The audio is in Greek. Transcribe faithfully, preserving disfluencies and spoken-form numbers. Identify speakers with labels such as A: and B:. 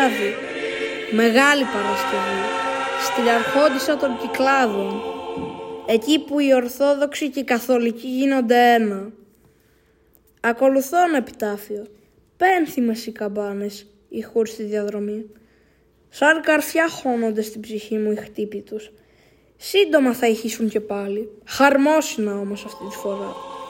A: βράδυ. Μεγάλη Παρασκευή, στην αρχόντισσα των Κυκλάδων, εκεί που οι Ορθόδοξοι και οι Καθολικοί γίνονται ένα. Ακολουθώ ένα επιτάφιο, πένθυμες οι καμπάνες, ηχούν στη διαδρομή. Σαν καρφιά χώνονται στην ψυχή μου οι χτύποι τους. Σύντομα θα ηχήσουν και πάλι, χαρμόσυνα όμως αυτή τη φορά.